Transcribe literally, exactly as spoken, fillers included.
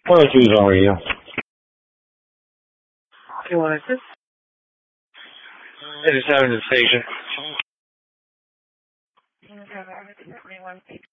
one oh two is on radio. You want assist? I just having the station. You have everything that we want to